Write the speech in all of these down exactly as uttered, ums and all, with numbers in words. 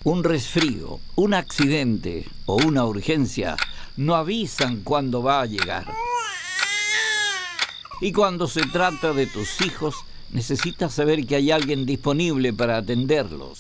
Un resfrío, un accidente o una urgencia no avisan cuándo va a llegar. Y cuando se trata de tus hijos, necesitas saber que hay alguien disponible para atenderlos.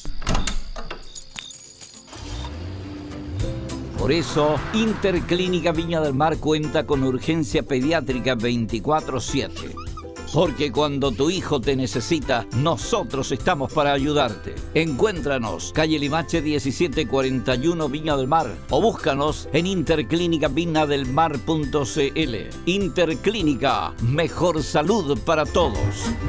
Por eso, Interclínica Viña del Mar cuenta con urgencia pediátrica veinticuatro siete. Porque cuando tu hijo te necesita, nosotros estamos para ayudarte. Encuéntranos, calle Limache diecisiete cuarenta y uno, Viña del Mar, o búscanos en interclínica viña del mar punto c l. Interclínica, mejor salud para todos.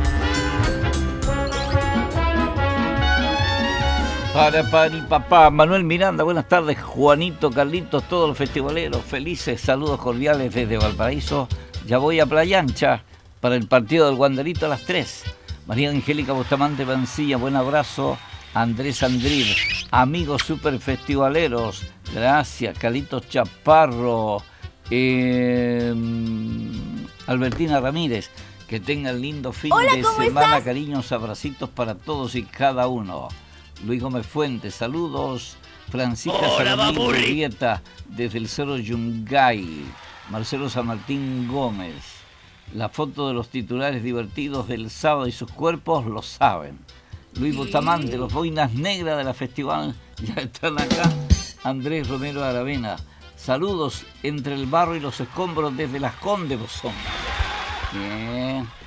Para, para y papá, Manuel Miranda, buenas tardes, Juanito, Carlitos, todos los festivaleros, felices saludos cordiales desde Valparaíso. Ya voy a Playa Ancha para el partido del Wanderito a las tres. María Angélica Bustamante Pancilla, buen abrazo. Andrés Andril, amigos super festivaleros, gracias. Carlitos Chaparro, eh, Albertina Ramírez, que tengan lindo fin Hola, de ¿cómo semana, estás? cariños, abracitos para todos y cada uno. Luis Gómez Fuentes, saludos. Francisca Salamín Urrieta, desde el Cerro Yungay. Marcelo San Martín Gómez. La foto de los titulares divertidos del sábado y sus cuerpos lo saben. Luis Bustamante, los boinas negras de la festival ya están acá. Andrés Romero Aravena, saludos entre el barro y los escombros desde Las Condes, vos son. Bien.